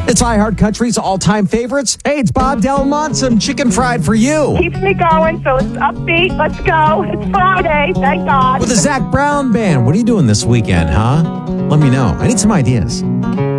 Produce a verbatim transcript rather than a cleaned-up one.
It's iHeart Country's all-time favorites. Hey, it's Bob Delmont, some chicken fried for you. Keeps me going, so it's upbeat. Let's go. It's Friday, thank God. With the Zach Brown Band. What are you doing this weekend, huh? Let me know. I need some ideas.